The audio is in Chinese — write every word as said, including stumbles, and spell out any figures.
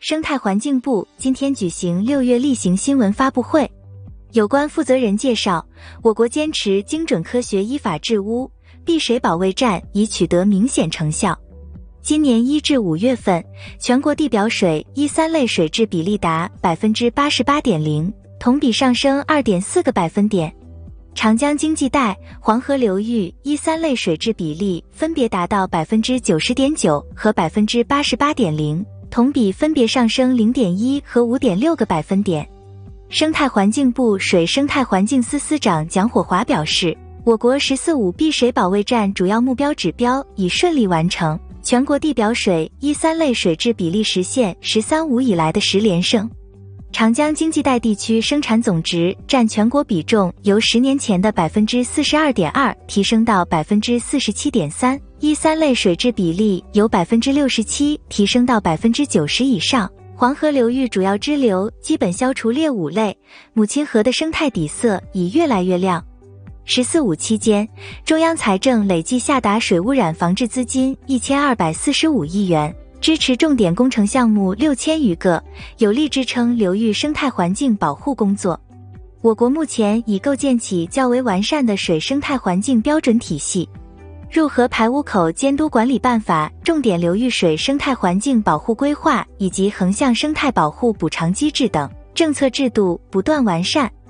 生态环境部今天举行六月例行新闻发布会，有关负责人介绍，我国坚持精准科学依法治污，碧水保卫战已取得明显成效。今年一至五月份，全国地表水一三类水质比例达 百分之八十八点零， 同比上升 二点四个百分点。长江经济带、黄河流域一三类水质比例分别达到 百分之九十点九 和 百分之八十八点零， 同比分别上升 零点一 和 五点六个百分点。生态环境部水生态环境司司长蒋火华表示，我国“十四五”碧水保卫战主要目标指标已顺利完成，全国地表水一三类水质比例实现“十三五”以来的十连胜。长江经济带地区生产总值占全国比重由十年前的 百分之四十二点二 提升到 百分之四十七点三， 一三类水质比例由 百分之六十七 提升到 百分之九十 以上。黄河流域主要支流基本消除劣五类，母亲河的生态底色已越来越亮。十四五期间，中央财政累计下达水污染防治资金一千二百四十五亿元，支持重点工程项目六千余个，有力支撑流域生态环境保护工作。我国目前已构建起较为完善的水生态环境标准体系，入河排污口监督管理办法、重点流域水生态环境保护规划以及横向生态保护补偿机制等政策制度不断完善。